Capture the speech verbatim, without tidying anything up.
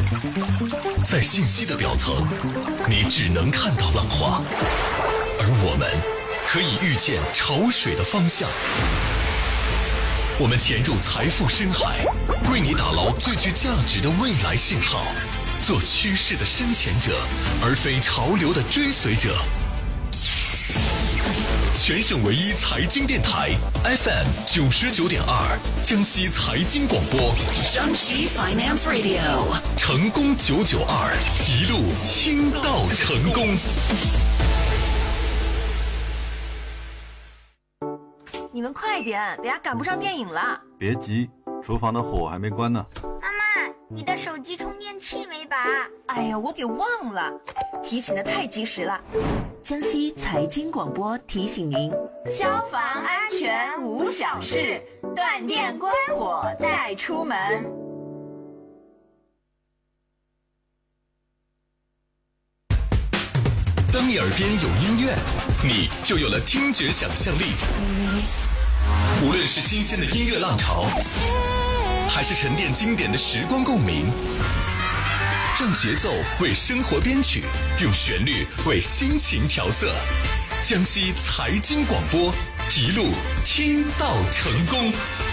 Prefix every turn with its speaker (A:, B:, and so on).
A: 在信息的表层，你只能看到浪花，而我们可以预见潮水的方向。我们潜入财富深海，为你打捞最具价值的未来信号，做趋势的深潜者，而非潮流的追随者。全省唯一财经电台 F M 九十九点二，江西财经广播，
B: 江西 Finance Radio，
A: 成功九九二，一路听到成功。
C: 你们快点，等下赶不上电影了。
D: 别急，厨房的火还没关呢。
E: 妈妈，你的手机充电器没拔？
C: 哎呀，我给忘了，提醒的太及时了。
B: 江西财经广播提醒您：
C: 消防安全无小事，断电关火再出门。
A: 当你耳边有音乐，你就有了听觉想象力。无论是新鲜的音乐浪潮，还是沉淀经典的时光共鸣，让节奏为生活编曲，用旋律为心情调色。江西财经广播，一路听到成功。